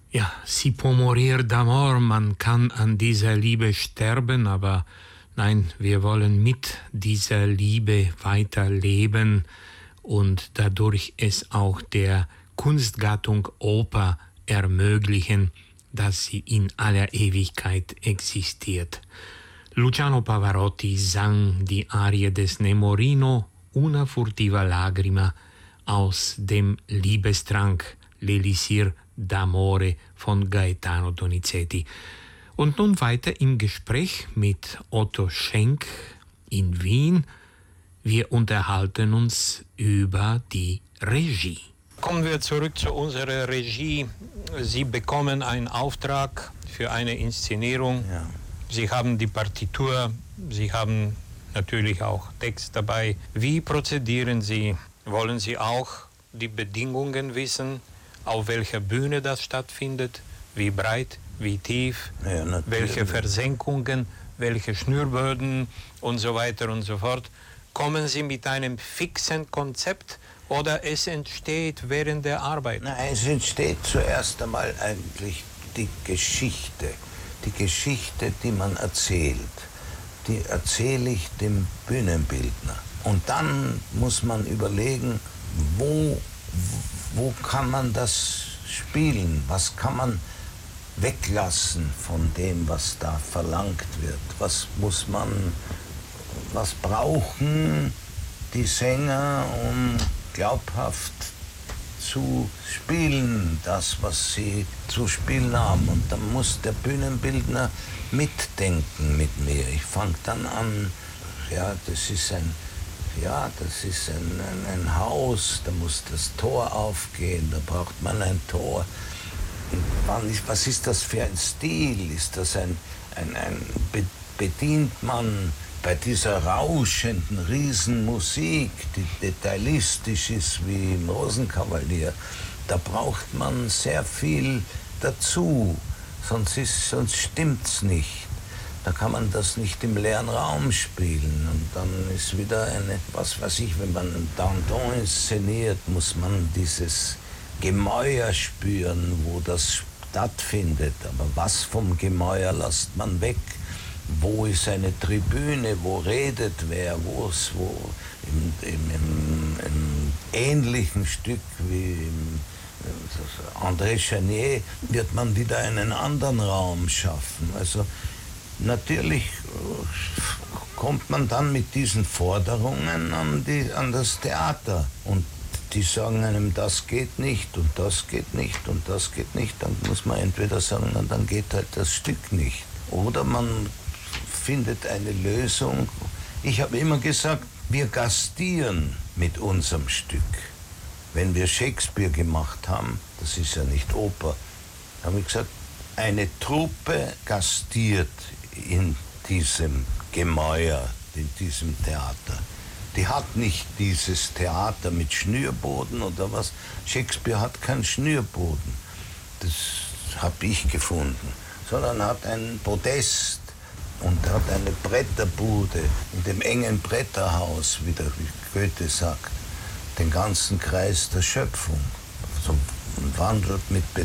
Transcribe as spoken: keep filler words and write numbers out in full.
Ja, si può morir d'amor, man kann an dieser Liebe sterben, aber nein, wir wollen mit dieser Liebe weiterleben und dadurch es auch der Kunstgattung Oper ermöglichen, dass sie in aller Ewigkeit existiert. Luciano Pavarotti sang die Arie des Nemorino, Una furtiva lagrima, aus dem Liebestrank L'Elisir d'Amore von Gaetano Donizetti. Und nun weiter im Gespräch mit Otto Schenk in Wien. Wir unterhalten uns über die Regie. Kommen wir zurück zu unserer Regie. Sie bekommen einen Auftrag für eine Inszenierung. Ja. Sie haben die Partitur, Sie haben natürlich auch Text dabei. Wie prozedieren Sie? Wollen Sie auch die Bedingungen wissen, auf welcher Bühne das stattfindet? Wie breit, wie tief, Ja, welche Versenkungen, welche Schnürböden und so weiter und so fort. Kommen Sie mit einem fixen Konzept oder es entsteht während der Arbeit? Na, es entsteht zuerst einmal eigentlich die Geschichte. Die Geschichte, die man erzählt, die erzähle ich dem Bühnenbildner. Und dann muss man überlegen, wo, wo kann man das spielen? Was kann man weglassen von dem, was da verlangt wird? Was muss man, was brauchen die Sänger, um glaubhaft zu spielen, das, was sie zu spielen haben. Und dann muss der Bühnenbildner mitdenken mit mir. Ich fange dann an, ja, das ist ein, ja, das ist ein, ein, ein Haus, da muss das Tor aufgehen, da braucht man ein Tor. Und wann ist, was ist das für ein Stil? Ist das ein, ein, ein bedient man bei dieser rauschenden Riesenmusik, die detailistisch ist wie im Rosenkavalier, da braucht man sehr viel dazu, sonst, ist, sonst stimmt's nicht. Da kann man das nicht im leeren Raum spielen. Und dann ist wieder eine, was weiß ich, wenn man ein Danton inszeniert, muss man dieses Gemäuer spüren, wo das stattfindet. Aber was vom Gemäuer lässt man weg? Wo ist eine Tribüne, wo redet wer, wo es, wo im, im, im, im ähnlichen Stück wie im André Chenier wird man wieder einen anderen Raum schaffen. Also natürlich kommt man dann mit diesen Forderungen an, die, an das Theater und die sagen einem, das geht nicht und das geht nicht und das geht nicht. Dann muss man entweder sagen, na, dann geht halt das Stück nicht. Oder man findet eine Lösung. Ich habe immer gesagt, wir gastieren mit unserem Stück. Wenn wir Shakespeare gemacht haben, das ist ja nicht Oper, habe ich gesagt, eine Truppe gastiert in diesem Gemäuer, in diesem Theater. Die hat nicht dieses Theater mit Schnürboden oder was. Shakespeare hat keinen Schnürboden. Das habe ich gefunden. Sondern hat ein Podest und hat eine Bretterbude in dem engen Bretterhaus, wie der Goethe sagt, den ganzen Kreis der Schöpfung. So wandelt mit